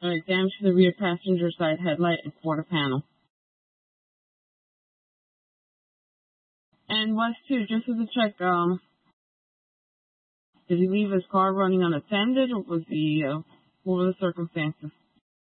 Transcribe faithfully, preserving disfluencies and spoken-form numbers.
All right, damage to the rear passenger side headlight and quarter panel. And was too, just as a check, um, did he leave his car running unattended, or was he, uh, what were the circumstances?